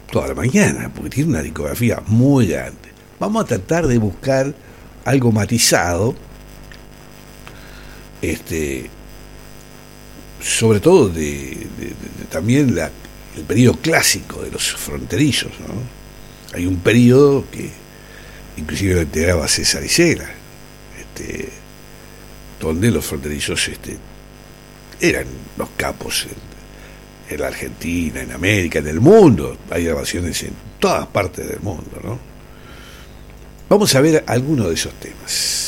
toda la mañana, porque tiene una discografía muy grande. Vamos a tratar de buscar algo matizado, sobre todo también el periodo clásico de los fronterizos, ¿no? Hay un periodo que inclusive lo integraba César Isela, donde los fronterizos eran los capos en la Argentina, en América, en el mundo. Hay grabaciones en todas partes del mundo, ¿no? Vamos a ver algunos de esos temas.